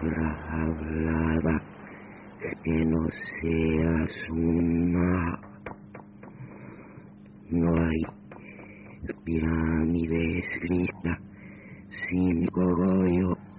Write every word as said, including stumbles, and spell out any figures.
hablada que no sea suma. No hay pirámide escrita sin cogollo